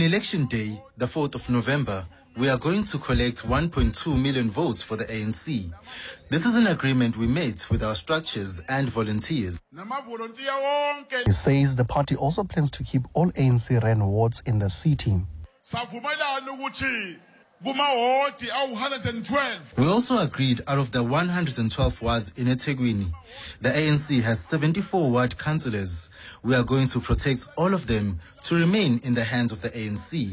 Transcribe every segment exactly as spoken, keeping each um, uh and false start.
election day, the fourth of November, we are going to collect one point two million votes for the A N C. This is an agreement we made with our structures and volunteers. He says the party also plans to keep all A N C-run wards in the city. We also agreed out of the one hundred twelve wards in eThekwini, the A N C has seventy-four ward councillors. We are going to protect all of them to remain in the hands of the A N C.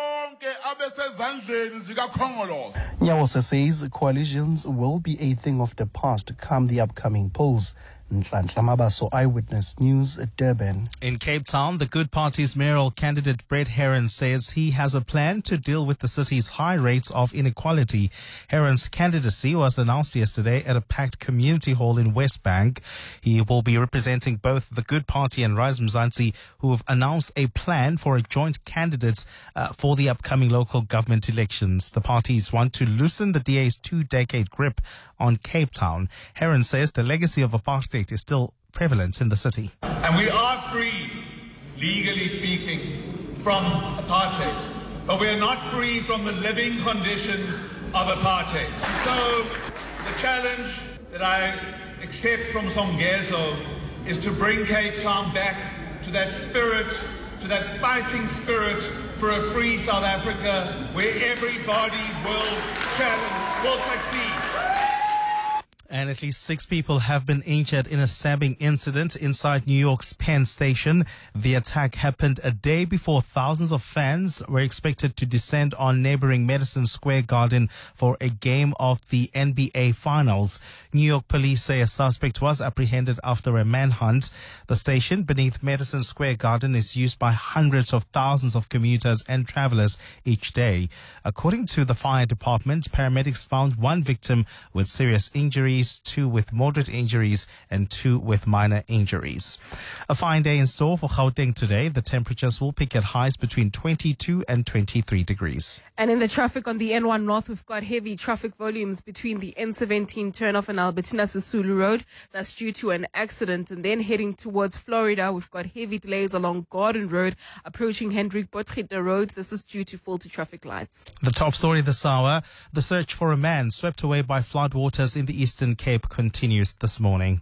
Nyawose says coalitions will be a thing of the past come the upcoming polls. Nhlanhla Mabaso, Eyewitness News, Durban. In Cape Town, the Good Party's mayoral candidate Brett Herron says he has a plan to deal with the city's high rates of inequality. Herron's candidacy was announced yesterday at a packed community hall in Westbank. He will be representing both the Good Party and Rise Mzansi, who have announced a plan for a joint candidate uh, for the upcoming local government elections. The parties want to loosen the D A's two-decade grip on Cape Town. Herron says the legacy of apartheid is still prevalent in the city. And we are free, legally speaking, from apartheid, but we are not free from the living conditions of apartheid. So the challenge that I accept from Songezo is to bring Cape Town back to that spirit, to that fighting spirit for a free South Africa where everybody will challenge, will succeed. And at least six people have been injured in a stabbing incident inside New York's Penn Station. The attack happened a day before thousands of fans were expected to descend on neighboring Madison Square Garden for a game of the N B A Finals. New York police say a suspect was apprehended after a manhunt. The station beneath Madison Square Garden is used by hundreds of thousands of commuters and travelers each day. According to the fire department, paramedics found one victim with serious injuries, two with moderate injuries, and two with minor injuries. A fine day in store for Gauteng today. The temperatures will peak at highs between twenty-two and twenty-three degrees. And in the traffic on the N one North, we've got heavy traffic volumes between the N seventeen turnoff and Albertina Sisulu Road. That's due to an accident. And then heading towards Florida, we've got heavy delays along Garden Road, approaching Hendrik Potgieter Road. This is due to faulty traffic lights. The top story this hour, the search for a man swept away by floodwaters in the Eastern Cape continues this morning.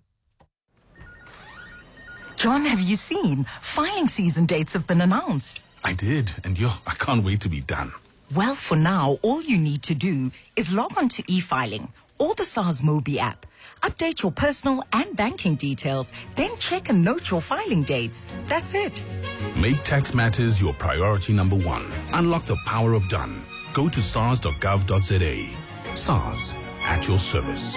John, have you seen? Filing season dates have been announced. I did, and yo, I can't wait to be done. Well, for now, all you need to do is log on to e-filing or the SARS Mobi app. Update your personal and banking details, then check and note your filing dates. That's it. Make tax matters your priority number one. Unlock the power of done. Go to sars dot gov dot za. SARS, at your service.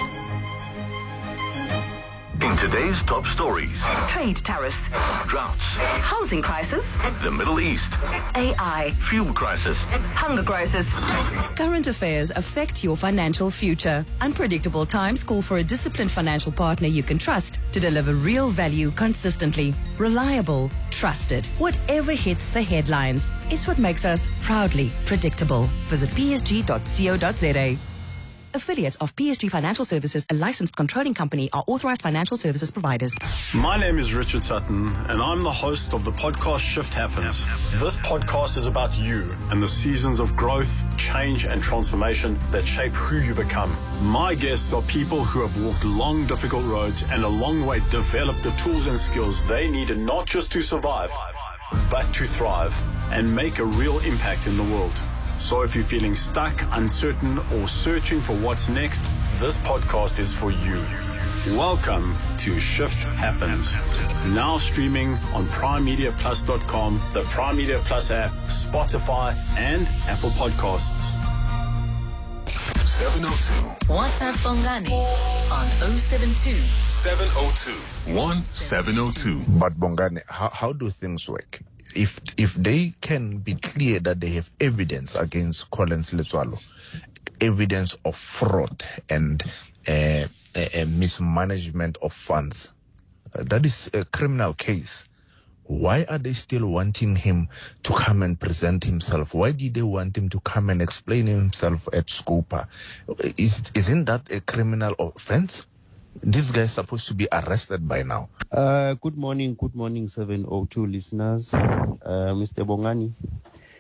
In today's top stories: trade tariffs, droughts, housing crisis, the Middle East, A I, fuel crisis, hunger crisis. Current affairs affect your financial future. Unpredictable times call for a disciplined financial partner you can trust to deliver real value consistently. Reliable, trusted. Whatever hits the headlines, it's what makes us proudly predictable. Visit p s g dot co dot za. Affiliates of P S G Financial Services, a licensed controlling company, are authorized financial services providers. My name is Richard Sutton, and I'm the host of the podcast Shift Happens. This podcast is about you and the seasons of growth, change, and transformation that shape who you become. My guests are people who have walked long, difficult roads and along the way developed the tools and skills they needed not just to survive, but to thrive and make a real impact in the world. So if you're feeling stuck, uncertain, or searching for what's next, this podcast is for you. Welcome to Shift Happens. Now streaming on prime media plus dot com, the Prime Media Plus app, Spotify, and Apple Podcasts. seven oh two. WhatsApp Bongani on oh seven two. seven oh two. one seven oh two. But Bongani, how, how do things work? If if they can be clear that they have evidence against Collins Letsoalo, evidence of fraud and uh, a, a mismanagement of funds, uh, that is a criminal case. Why are they still wanting him to come and present himself? Why did they want him to come and explain himself at Scopa? Is, isn't that a criminal offense? This guy is supposed to be arrested by now. Uh, good morning, good morning, seven oh two listeners. Uh, Mister Bongani,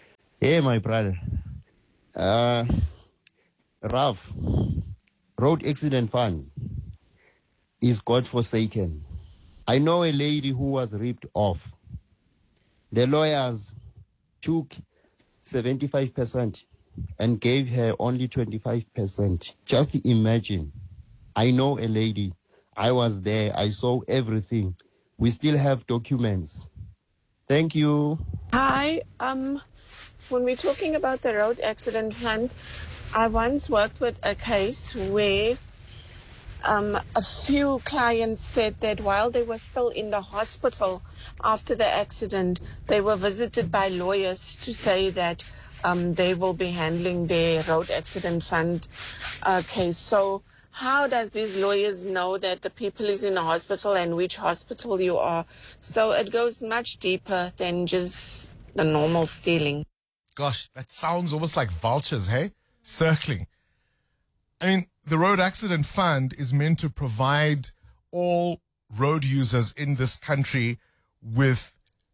Hey, my brother. Uh, Ralph, road accident fund is godforsaken. I know a lady who was ripped off. The lawyers took seventy-five percent and gave her only twenty-five percent. Just imagine. I know a lady. I was there. I saw everything. We still have documents. Thank you. Hi. Um, when we're talking about the road accident fund, I once worked with a case where um, a few clients said that while they were still in the hospital after the accident, they were visited by lawyers to say that um, they will be handling their road accident fund uh, case. So how does these lawyers know that the people is in the hospital and which hospital you are? So it goes much deeper than just the normal stealing. Gosh, that sounds almost like vultures, hey? Circling. I mean, the Road Accident Fund is meant to provide all road users in this country with,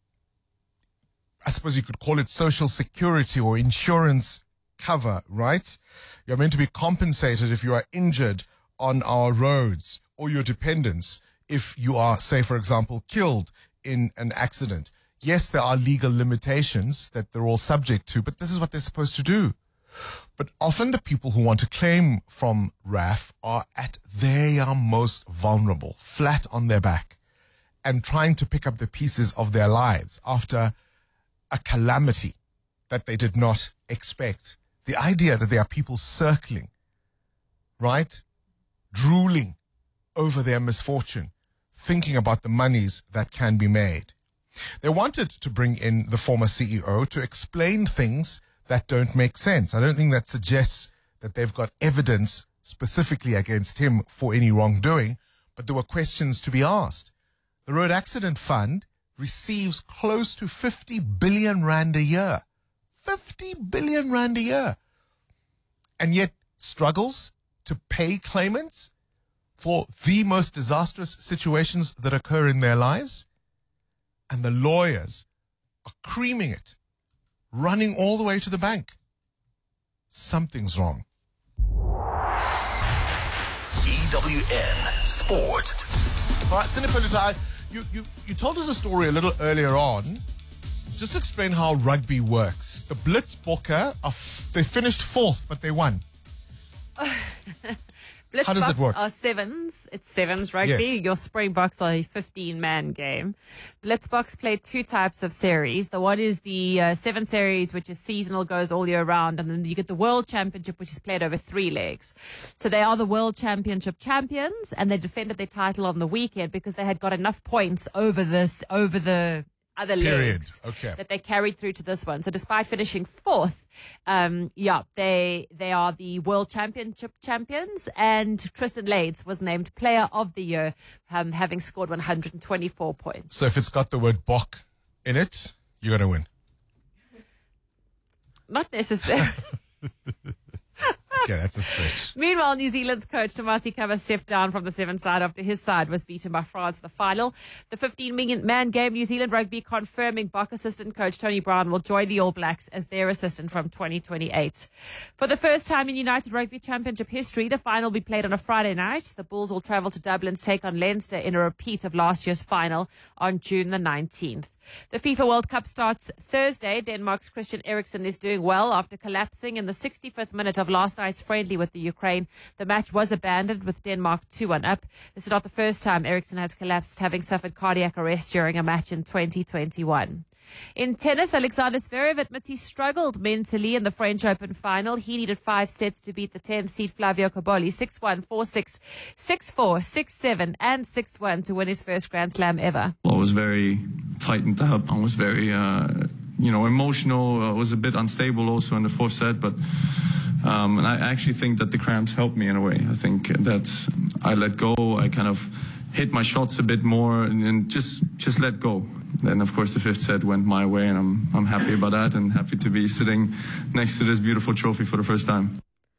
I suppose you could call it social security or insurance cover, right? You're meant to be compensated if you are injured on our roads, or your dependents if you are, say, for example, killed in an accident. Yes, there are legal limitations that they're all subject to, but this is what they're supposed to do. But often the people who want to claim from R A F are at their most vulnerable, flat on their back, and trying to pick up the pieces of their lives after a calamity that they did not expect. The idea that there are people circling, right, drooling over their misfortune, thinking about the monies that can be made. They wanted to bring in the former C E O to explain things that don't make sense. I don't think that suggests that they've got evidence specifically against him for any wrongdoing, but there were questions to be asked. The Road Accident Fund receives close to fifty billion rand a year. fifty billion rand a year. And yet struggles to pay claimants for the most disastrous situations that occur in their lives. And the lawyers are creaming it, running all the way to the bank. Something's wrong. E W N Sport. All right, Sinipolita, you, you, you told us a story a little earlier on. Just explain how rugby works. The Blitzbokke, are f- they finished fourth, but they won. How does it work? Blitzboks are sevens. It's sevens rugby. Yes. Your Springboks are a fifteen-man game. Blitzboks play two types of series. The one is the uh, seven series, which is seasonal, goes all year round. And then you get the World Championship, which is played over three legs. So they are the World Championship champions, and they defended their title on the weekend because they had got enough points over this, over the other Period. legs Okay. that they carried through to this one. So despite finishing fourth, um, yeah, they they are the World Championship champions. And Tristan Lades was named Player of the Year, um, having scored one hundred twenty-four points. So if it's got the word Bok in it, you're going to win. Not necessarily. Okay, that's a stretch. Meanwhile, New Zealand's coach Tomasi Kaba stepped down from the seven side after his side was beaten by France in the final. The fifteen-man game, New Zealand Rugby confirming Bok assistant coach Tony Brown will join the All Blacks as their assistant from twenty twenty-eight. For the first time in United Rugby Championship history, the final will be played on a Friday night. The Bulls will travel to Dublin to take on Leinster in a repeat of last year's final on June the nineteenth. The FIFA World Cup starts Thursday. Denmark's Christian Eriksen is doing well after collapsing in the sixty-fifth minute of last night's friendly with the Ukraine. The match was abandoned with Denmark two one up. This is not the first time Eriksen has collapsed, having suffered cardiac arrest during a match in twenty twenty-one. In tennis, Alexander Zverev admits he struggled mentally in the French Open final. He needed five sets to beat the tenth seed Flavio Cobolli six one, four six, six four, six seven, and six one to win his first Grand Slam ever. I was very tightened up. I was very, uh, you know, emotional. I was a bit unstable also in the fourth set, but um, and I actually think that the cramps helped me in a way. I think that I let go. I kind of hit my shots a bit more and, and just just let go. Then, of course, the fifth set went my way, and I'm I'm happy about that and happy to be sitting next to this beautiful trophy for the first time.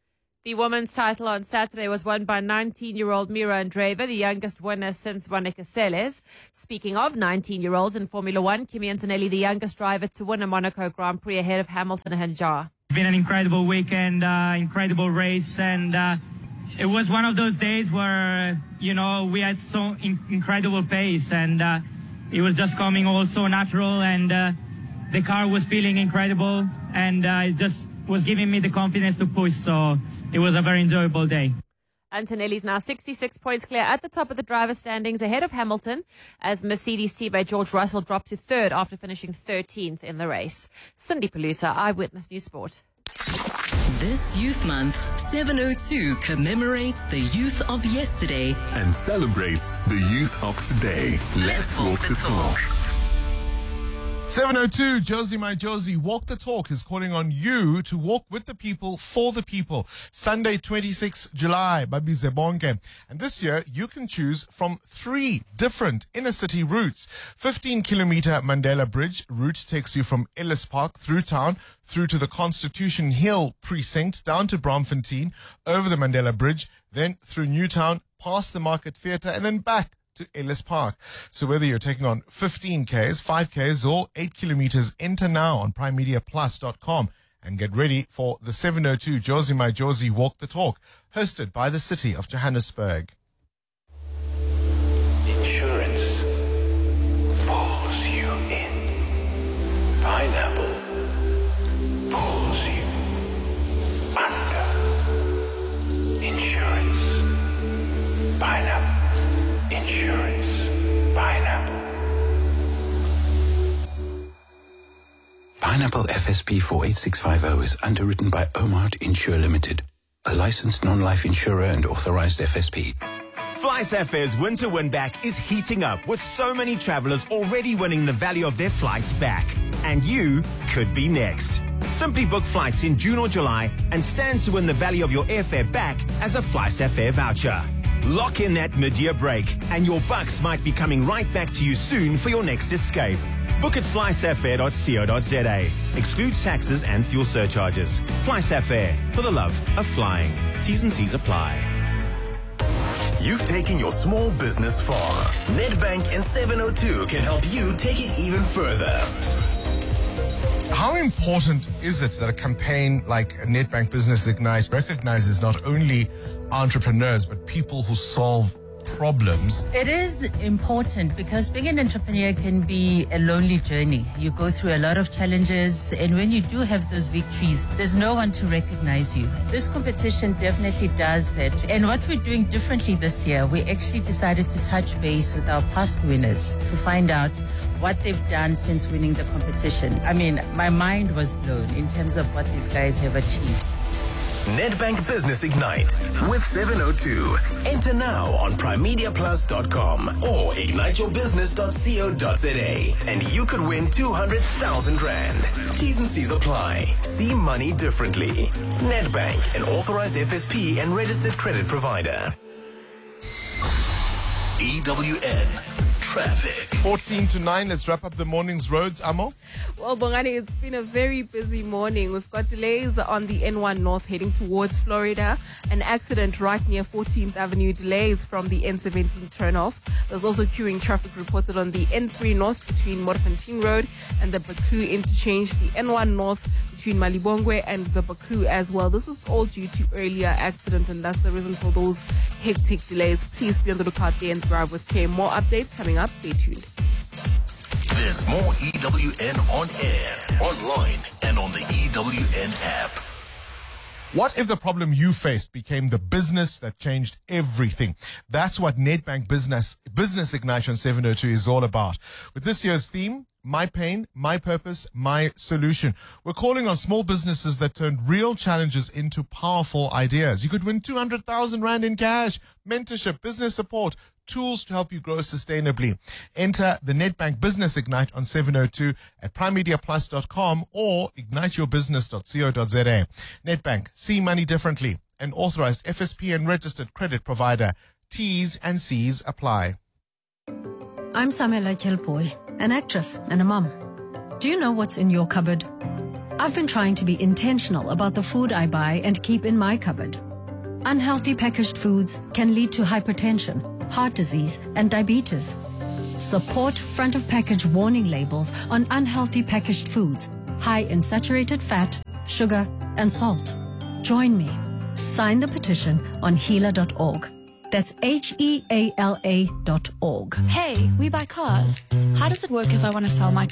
The women's title on Saturday was won by nineteen-year-old Mira Andreeva, the youngest winner since Monica Seles. Speaking of nineteen-year-olds in Formula One, Kimi Antonelli, the youngest driver to win a Monaco Grand Prix ahead of Hamilton and Hadjar. It's been an incredible weekend, uh, incredible race, and uh, it was one of those days where, you know, we had so in- incredible pace, and uh, it was just coming all so natural, and uh, the car was feeling incredible, and uh, it just was giving me the confidence to push, so it was a very enjoyable day. Antonelli's now sixty-six points clear at the top of the driver standings ahead of Hamilton as Mercedes teammate George Russell dropped to third after finishing thirteenth in the race. Cindy Paluta, Eyewitness News Sport. This Youth Month, seven oh two commemorates the youth of yesterday and celebrates the youth of today. Let's, Let's walk, walk the talk. talk. seven oh two, Josie My Josie, Walk the Talk is calling on you to walk with the people, for the people. Sunday, twenty-sixth of July, Babize Bonke. And this year, you can choose from three different inner city routes. fifteen kilometer Mandela Bridge route takes you from Ellis Park through town, through to the Constitution Hill precinct, down to Braamfontein, over the Mandela Bridge, then through Newtown, past the Market Theatre, and then back to Ellis Park. So whether you're taking on fifteen Ks, five Ks or eight kilometers, enter now on prime media plus dot com and get ready for the seven oh two Josie My Josie Walk the Talk, hosted by the City of Johannesburg. Insurance pulls you in. Pineapple pulls you under. Insurance. Pineapple. Insurance. Pineapple. Pineapple F S P four eight six five zero is underwritten by Omart Insure Limited, a licensed non-life insurer and authorized F S P. FlySafair's winter win back is heating up with so many travelers already winning the value of their flights back. And you could be next. Simply book flights in June or July and stand to win the value of your airfare back as a FlySafair voucher. Lock in that mid-year break, and your bucks might be coming right back to you soon for your next escape. Book at fly safair dot co dot za. Excludes taxes and fuel surcharges. FlySafair, for the love of flying. T's and C's apply. You've taken your small business far. Nedbank and seven oh two can help you take it even further. How important is it that a campaign like Nedbank Business Ignite recognizes not only entrepreneurs, but people who solve problems? It is important because being an entrepreneur can be a lonely journey. You go through a lot of challenges, and when you do have those victories, there's no one to recognize you. This competition definitely does that. And what we're doing differently this year, we actually decided to touch base with our past winners to find out what they've done since winning the competition. I mean, my mind was blown in terms of what these guys have achieved. Nedbank Business Ignite with seven oh two. Enter now on prime media plus dot com or ignite your business dot co dot za and you could win two hundred thousand rand. T's and C's apply. See money differently. Nedbank, an authorized F S P and registered credit provider. E W N Traffic. fourteen to nine, let's wrap up the morning's roads, Amo. Well, Bongani, it's been a very busy morning. We've got delays on the N one North heading towards Florida. An accident right near fourteenth Avenue. Delays from the N seventeen turnoff. There's also queuing traffic reported on the N three North between Morfontein Road and the Baku interchange. The N one North between Malibongwe and the Baku as well. This is all due to earlier accident, and that's the reason for those hectic delays. Please be on the lookout there and drive with care. More updates coming up. Stay tuned. There's more E W N on air, online, and on the E W N app. What if the problem you faced became the business that changed everything? That's what Nedbank Business Business Ignite on seven oh two is all about. With this year's theme, My Pain, My Purpose, My Solution. We're calling on small businesses that turned real challenges into powerful ideas. You could win two hundred thousand rand in cash, mentorship, business support, tools to help you grow sustainably. Enter the Nedbank Business Ignite on seven oh two at prime media plus dot com or ignite your business dot co dot za. Nedbank, see money differently. An authorized F S P and registered credit provider. T's and C's apply. I'm Samela Chelpoy, an actress and a mum. Do you know what's in your cupboard? I've been trying to be intentional about the food I buy and keep in my cupboard. unhealthy packaged foods can lead to hypertension, heart disease, and diabetes. Support front of package warning labels on unhealthy packaged foods, high in saturated fat, sugar, and salt. Join me. Sign the petition on heala dot org. That's H E A L A dot org. Hey, we buy cars. How does it work if I want to sell my